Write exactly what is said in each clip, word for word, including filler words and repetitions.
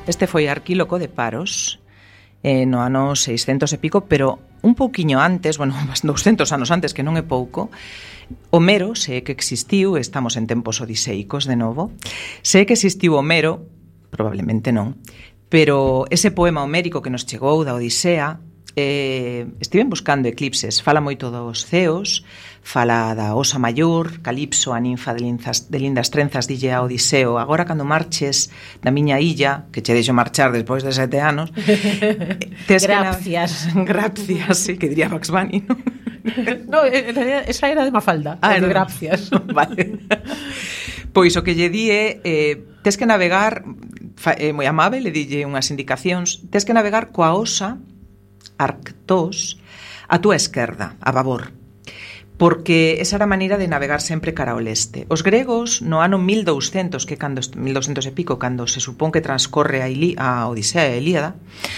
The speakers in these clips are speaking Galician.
Este foi Arquíloco de Paros, eh, no ano seiscentos e pico, pero un pouquiño antes, bueno, douscentos anos antes, que non é pouco, Homero, se é que existiu, estamos en tempos odiseicos de novo, se é que existiu Homero, probablemente non, pero ese poema homérico que nos chegou da Odisea, eh, estiven buscando eclipses, fala moito dos ceos, fala da Osa Maior, Calipso, a ninfa de lindas, de lindas trenzas, dille a Odiseo, agora cando marches da miña illa, que che deixo marchar despois de sete anos, tes gracias. Que na... gracias, sí, que diría Bugs Bunny, ¿no? No, en realidad esa era de Mafalda, ah, de no. Gracias. Vale. Pois o que lle di é, eh, tes que navegar, fa, eh, moi amável, le dille unhas indicacións, tes que navegar coa Osa Arctos a túa esquerda, a babor, porque esa era a maneira de navegar sempre cara ao leste. Os gregos, no ano mil douscentos, que cando mil douscentos e pico, cando se supón que transcorre a, Ili, a Odisea e a Ilíada,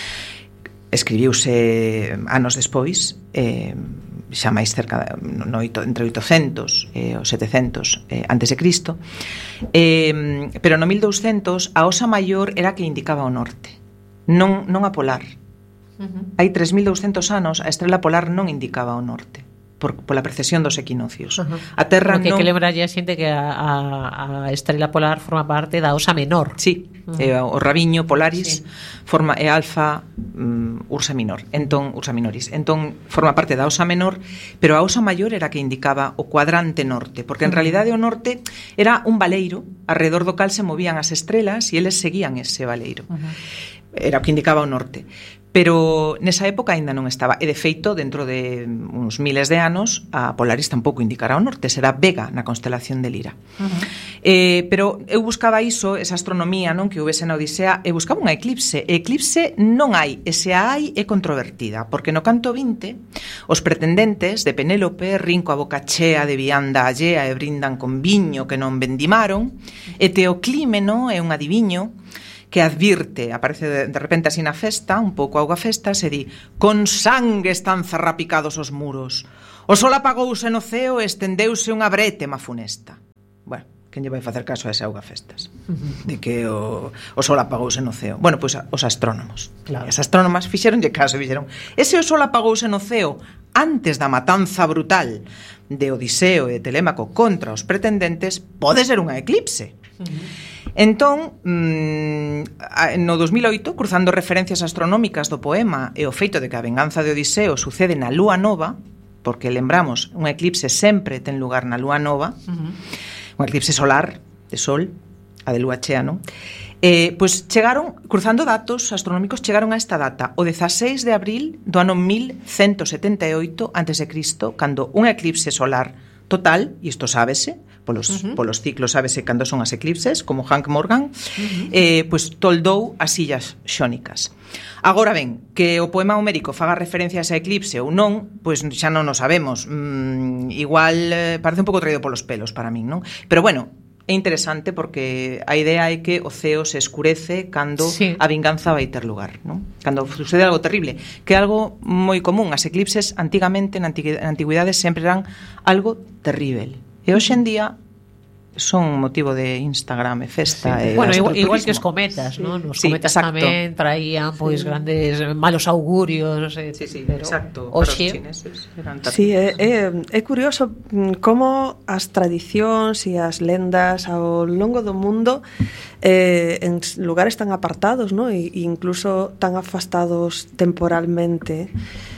escribiuse anos despois, eh, xa máis cerca no, no, entre oitocentos e os setecentos eh, antes de Cristo, eh, pero no mil douscentos a Osa Maior era que indicaba o norte, non, non a polar. Uh-huh. Hai tres mil douscentos anos a estrela polar non indicaba o norte por, pola precesión dos equinocios. Uh-huh. A Terra que non... que lembralle a xente que a, a, a estrela polar forma parte da Osa Menor. Sí, uh-huh. eh, o rabiño Polaris sí. forma é Alfa um, Ursa Minor, entón Ursa Minoris. Entón forma parte da Osa Menor, pero a Osa Maior era que indicaba o cuadrante norte, porque en uh-huh. realidade o norte era un baleiro alrededor do cal se movían as estrelas e eles seguían ese baleiro. Uh-huh. Era o que indicaba o norte. Pero nesa época aínda non estaba, e de feito, dentro de uns miles de anos, a Polaris tampouco indicará o norte, será Vega na constelación de Lira. Uh-huh. Eh, pero eu buscaba iso, esa astronomía, non, que houvese na Odisea, e buscaba unha eclipse. E eclipse non hai, e se a hai é controvertida, porque no canto vinte, os pretendentes de Penélope rin coa boca chea de vianda allea e brindan con viño que non vendimaron, e Teoclímeno é un adiviño que advirte, aparece de, de repente así na festa, un pouco auga festa, se di, con sangue están zarrapicados os muros, o sol apagouse no ceo e estendeuse unha brétema funesta. Bueno, quen lle vai facer caso a ese auga festas? De que o, o sol apagouse no ceo. Bueno, pois pues, os astrónomos. Claro. As astrónomas fixeronlle caso e dixeron, ese o sol apagouse no ceo antes da matanza brutal de Odiseo e Telémaco contra os pretendentes, pode ser unha eclipse. Uh-huh. Entón, no dos mil oito, cruzando referencias astronómicas do poema e o feito de que a venganza de Odiseo sucede na lúa nova, porque lembramos, un eclipse sempre ten lugar na lúa nova, uh-huh. un eclipse solar, de sol, a de lúa chea, non? Eh, pois chegaron, cruzando datos astronómicos, chegaron a esta data, o dezaseis de abril do ano mil cento setenta e oito antes de Cristo, cando un eclipse solar total, e isto sábese, polos, uh-huh. polos ciclos sábese cando son as eclipses, como Hank Morgan, uh-huh. eh, pois toldou as illas xónicas. Agora ben, que o poema homérico faga referencia a esa eclipse ou non, pois xa non o sabemos. Mm, igual eh, parece un pouco traído polos pelos para min, non? Pero bueno, é interesante porque a idea é que o ceo se escurece cando sí. a vinganza vai ter lugar, non? Cando sucede algo terrible, que é algo moi común. As eclipses antigamente, na antigüidade, sempre eran algo terrible. E hoxe en día son motivo de Instagram e festa sí. e bueno, igual, igual que os cometas, sí. ¿no? Os sí, cometas exacto. tamén traían pois sí. grandes malos augurios, eh, sí, sí, pero exacto. Oxe, sí, é, é, é curioso como as tradicións e as lendas ao longo do mundo eh, en lugares tan apartados, ¿no? E incluso tan afastados temporalmente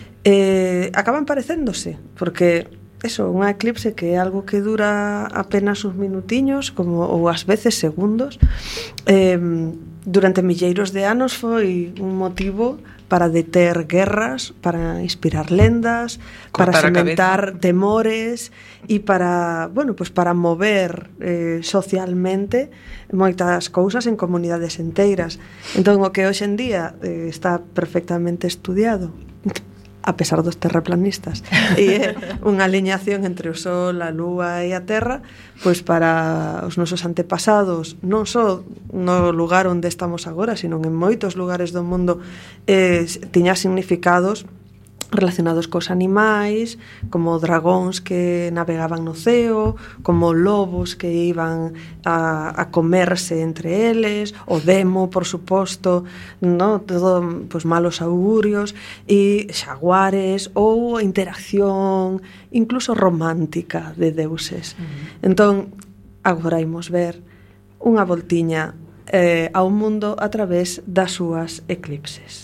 eh, acaban parecéndose, porque eso, unha eclipse que é algo que dura apenas uns minutiños, como ou ás veces segundos, eh, durante milleiros de anos foi un motivo para deter guerras, para inspirar lendas, cortar para sementar temores e para, bueno, pues para mover eh, socialmente moitas cousas en comunidades enteiras. Entón, o que hoxe en día eh, está perfectamente estudiado, a pesar dos terraplanistas, e é unha alineación entre o Sol, a Lúa e a Terra, pois para os nosos antepasados, non só no lugar onde estamos agora, sino en moitos lugares do mundo, eh, tiña significados relacionados cos animais, como dragóns que navegaban no ceo, como lobos que iban a, a comerse entre eles, o demo, por suposto, no? Todo, pues, malos augurios, e xaguares, ou a interacción incluso romántica de deuses. Uh-huh. Entón, agora imos ver unha voltiña eh, ao mundo a través das súas eclipses.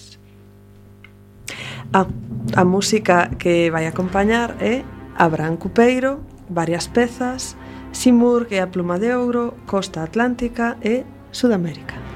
Ah, a música que vai acompañar é Abraham Cupeiro, Varias pezas, Simurg e a pluma de ouro, Costa Atlántica e Sudamérica.